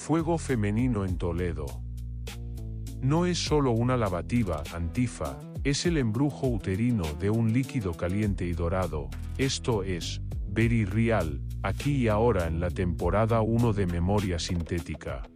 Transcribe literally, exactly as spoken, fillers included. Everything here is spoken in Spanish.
Fuego femenino en Toledo. No es solo una lavativa, Antifa, es el embrujo uterino de un líquido caliente y dorado. Esto es Very Real, aquí y ahora en la temporada uno de Memoria Sintética.